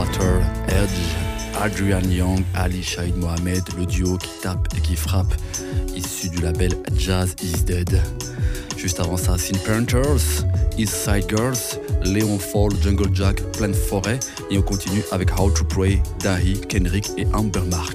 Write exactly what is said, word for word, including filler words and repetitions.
Carter, Edge, Adrian Young, Ali Shaid Mohamed, le duo qui tape et qui frappe, issu du label Jazz Is Dead. Juste avant ça, Sin Panthers, East Side Girls, Léon Fall, Jungle Jack, Pleine Forêt. Et on continue avec How to Pray, Dahi, Kendrick et Amber Mark.